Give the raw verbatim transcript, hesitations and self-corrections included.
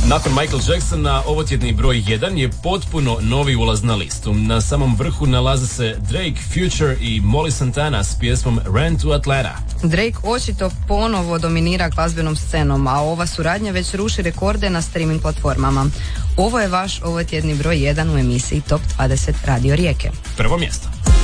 Nakon Michael Jacksona, ovotjedni broj jedan je potpuno novi ulaz na listu. Na samom vrhu nalaze se Drake, Future i Molly Santana s pjesmom Ran to Atlanta. Drake očito ponovo dominira glazbenom scenom, a ova suradnja već ruši rekorde na streaming platformama. Ovo je vaš ovotjedni broj jedan u emisiji Top dvadeset Radio Rijeke. Prvo mjesto.